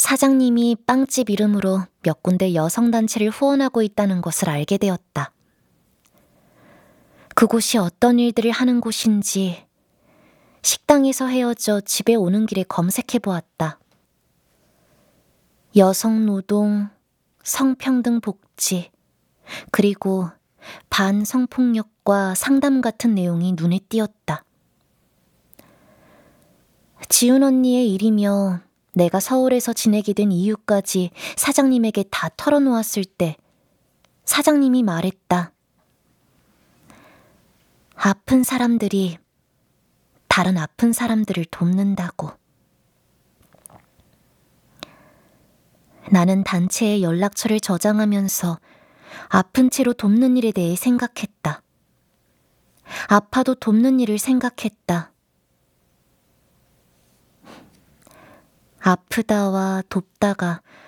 사장님이 빵집 이름으로 몇 군데 여성단체를 후원하고 있다는 것을 알게 되었다. 그곳이 어떤 일들을 하는 곳인지 식당에서 헤어져 집에 오는 길에 검색해 보았다. 여성노동, 성평등 복지, 그리고 반성폭력과 상담 같은 내용이 눈에 띄었다. 지훈 언니의 일이며 내가 서울에서 지내게 된 이유까지 사장님에게 다 털어놓았을 때 사장님이 말했다. 아픈 사람들이 다른 아픈 사람들을 돕는다고. 나는 단체의 연락처를 저장하면서 아픈 채로 돕는 일에 대해 생각했다. 아파도 돕는 일을 생각했다. 아프다와 돕다가